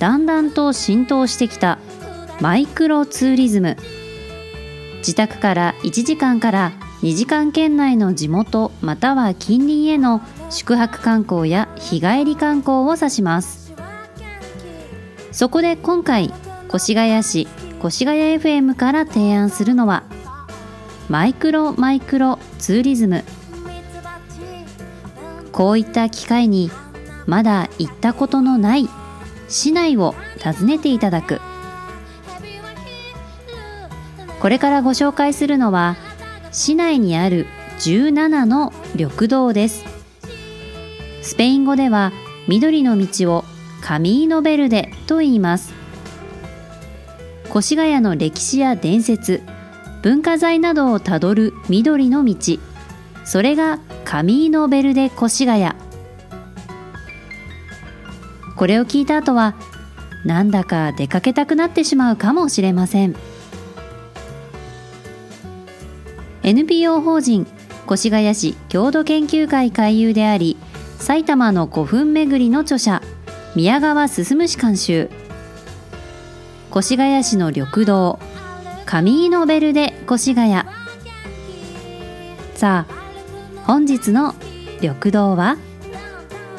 だんだんと浸透してきたマイクロツーリズム。自宅から1時間から2時間圏内の地元または近隣への宿泊観光や日帰り観光を指します。そこで今回、越谷市越谷 FM から提案するのはマイクロツーリズム。こういった機会にまだ行ったことのない市内を訪ねていただく。これからご紹介するのは市内にある17の緑道です。スペイン語では緑の道をカミーノベルデと言います。越谷の歴史や伝説、文化財などをたどる緑の道、それがカミーノベルデ越谷。これを聞いた後はなんだか出かけたくなってしまうかもしれません。NPO 法人越谷市郷土研究会会友であり、埼玉の古墳巡りの著者宮川進氏監修、越谷市の緑道カミーノベルデ越谷。さあ、本日の緑道は